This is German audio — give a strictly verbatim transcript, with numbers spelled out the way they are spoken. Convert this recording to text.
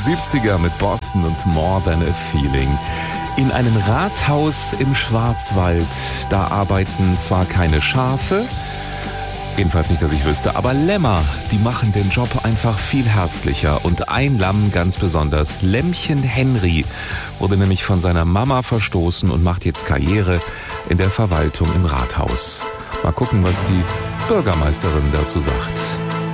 siebziger mit Boston und More Than a Feeling. In einem Rathaus im Schwarzwald, da arbeiten zwar keine Schafe, jedenfalls nicht, dass ich wüsste, aber Lämmer, die machen den Job einfach viel herzlicher. Und ein Lamm ganz besonders, Lämmchen Henry, wurde nämlich von seiner Mama verstoßen und macht jetzt Karriere in der Verwaltung im Rathaus. Mal gucken, was die Bürgermeisterin dazu sagt.